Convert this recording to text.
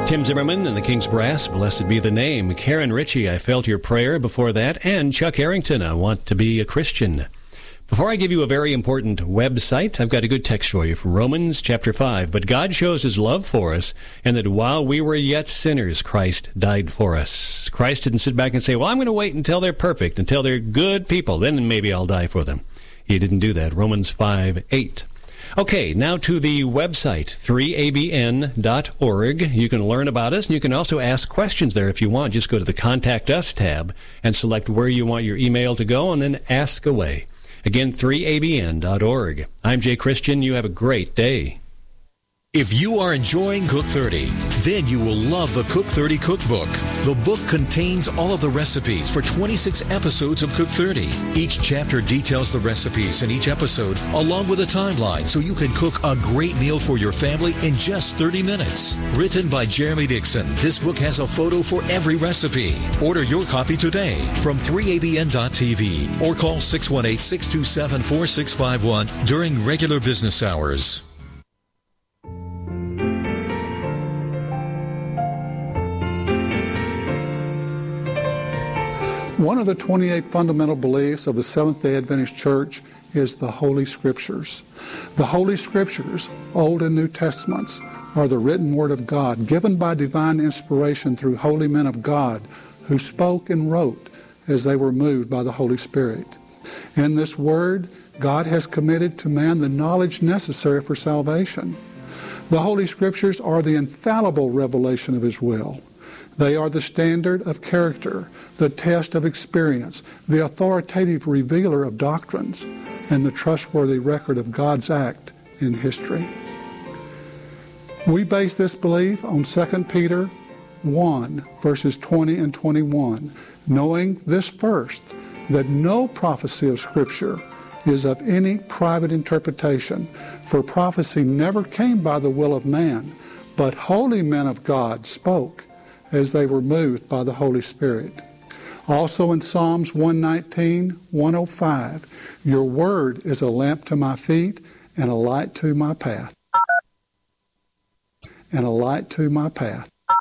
Tim Zimmerman and the King's Brass, Blessed Be the Name. Karen Ritchie, I Felt Your Prayer before that. And Chuck Arrington, I Want to Be a Christian. Before I give you a very important website, I've got a good text for you from Romans chapter 5. But God shows his love for us, and that while we were yet sinners, Christ died for us. Christ didn't sit back and say, well, I'm going to wait until they're perfect, until they're good people, then maybe I'll die for them. He didn't do that. Romans 5:8. Okay, now to the website, 3abn.org. You can learn about us, and you can also ask questions there if you want. Just go to the Contact Us tab and select where you want your email to go, and then ask away. Again, 3abn.org. I'm Jay Christian. You have a great day. If you are enjoying Cook 30, then you will love the Cook 30 cookbook. The book contains all of the recipes for 26 episodes of Cook 30. Each chapter details the recipes in each episode, along with a timeline, so you can cook a great meal for your family in just 30 minutes. Written by Jeremy Dixon, this book has a photo for every recipe. Order your copy today from 3abn.tv or call 618-627-4651 during regular business hours. One of the 28 fundamental beliefs of the Seventh-day Adventist Church is the Holy Scriptures. The Holy Scriptures, Old and New Testaments, are the written Word of God, given by divine inspiration through holy men of God who spoke and wrote as they were moved by the Holy Spirit. In this Word, God has committed to man the knowledge necessary for salvation. The Holy Scriptures are the infallible revelation of His will. They are the standard of character, the test of experience, the authoritative revealer of doctrines, and the trustworthy record of God's act in history. We base this belief on 2 Peter 1, verses 20 and 21, knowing this first, that no prophecy of Scripture is of any private interpretation, for prophecy never came by the will of man, but holy men of God spoke as they were moved by the Holy Spirit. Also in Psalms 119, 105, your word is a lamp to my feet and a light to my path. And a light to my path.